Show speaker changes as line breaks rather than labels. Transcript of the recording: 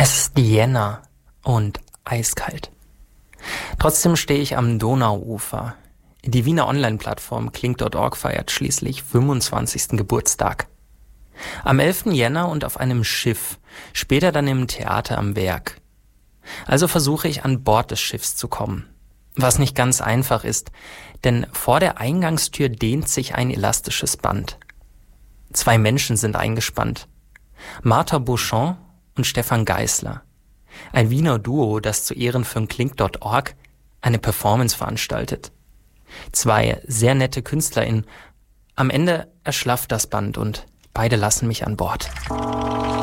Es ist Jänner und eiskalt. Trotzdem stehe ich am Donauufer. Die Wiener Online-Plattform Kling.org feiert schließlich 25. Geburtstag. Am 11. Jänner und auf einem Schiff, später dann im Theater am Werk. Also versuche ich an Bord des Schiffs zu kommen. Was nicht ganz einfach ist, denn vor der Eingangstür dehnt sich ein elastisches Band. 2 Menschen sind eingespannt. Martha Beauchamp und Stefan Geißler. Ein Wiener Duo, das zu Ehren von Kling.org eine Performance veranstaltet. 2 sehr nette KünstlerInnen. Am Ende erschlafft das Band und beide lassen mich an Bord.